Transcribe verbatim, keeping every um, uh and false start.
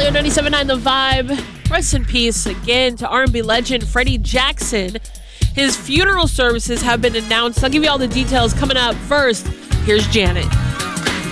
Kelly on ninety-seven point nine The Vibe. Rest in peace again to R and B legend Freddie Jackson. His funeral services have been announced. I'll give you all the details coming up. First, here's Janet.